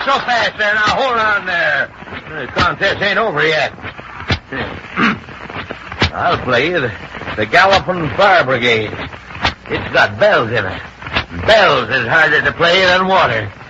so fast there. Now, hold on there. The contest ain't over yet. I'll play you the Galloping Fire Brigade. It's got bells in it. Bells is harder to play than water.